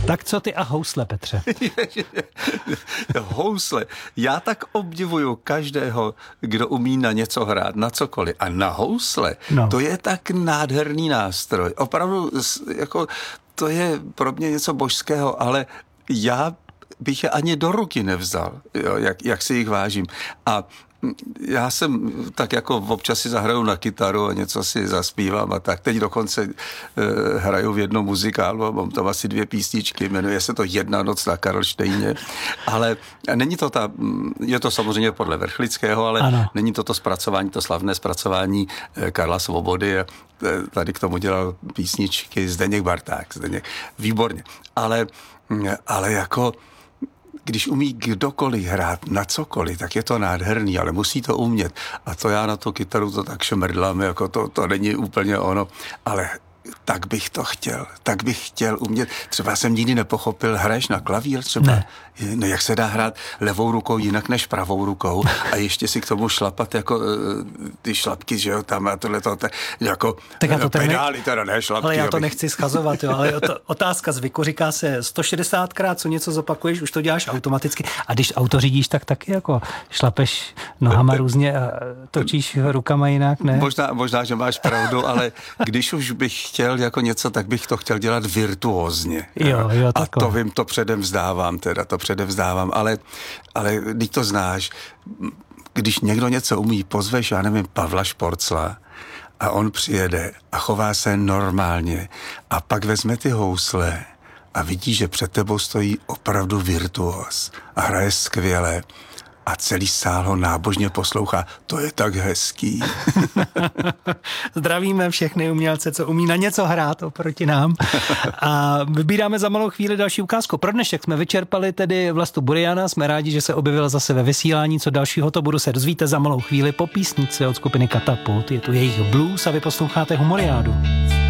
Tak co ty a housle, Petře? Housle. Já tak obdivuju každého, kdo umí na něco hrát, na cokoliv. A na housle, to je tak nádherný nástroj. Opravdu, jako, to je pro mě něco božského, ale já bych je ani do ruky nevzal, jo, jak si jich vážím. A já jsem tak jako občas si zahraju na kytaru a něco si zaspívám a tak. Teď dokonce hraju v jednom muzikálu a mám tam asi 2 písničky, jmenuje se to Jedna noc na Karlštejně, ale není to je to samozřejmě podle Vrchlického, ale ano. Není to zpracování, to slavné zpracování Karla Svobody a tady k tomu dělal písničky Zdeněk Barták. Výborně. Ale jako když umí kdokoliv hrát na cokoliv, tak je to nádherný, ale musí to umět. A to já na tu kytaru to tak šmrdlám, jako to není úplně ono, ale tak bych to chtěl. Tak bych chtěl umět. Třeba jsem nikdy nepochopil, hraješ na klavír třeba? Ne, jak se dá hrát levou rukou jinak než pravou rukou a ještě si k tomu šlapat jako ty šlapky, že jo, tam a tohleto, jako tak já to pedály teda, ne šlapky. Ale já to nechci schazovat, jo, ale otázka zvyku, říká se 160krát, co něco zopakuješ, už to děláš automaticky. A když auto řídíš, tak taky jako šlapeš nohama různě a točíš rukama jinak, ne? Možná, že máš pravdu, ale když už bych chtěl jako něco, tak bych to chtěl dělat virtuózně. Jo, a to vím, to předem vzdávám, ale když to znáš, když někdo něco umí, pozveš, já nevím, Pavla Šporcla a on přijede a chová se normálně a pak vezme ty housle a vidí, že před tebou stojí opravdu virtuóz a hraje skvěle a celý sál ho nábožně poslouchá. To je tak hezký. Zdravíme všechny umělce, co umí na něco hrát oproti nám. A vybíráme za malou chvíli další ukázku. Pro dnešek jsme vyčerpali tedy Vlastu Buriana. Jsme rádi, že se objevila zase ve vysílání. Co dalšího to budu se dozvíte za malou chvíli po písničce od skupiny Katapult. Je tu jejich blues a vy posloucháte Humoriádu.